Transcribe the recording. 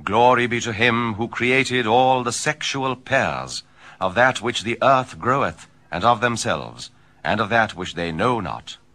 Glory be to him who created all the sexual pairs, of that which the earth groweth, and of themselves, and of that which they know not,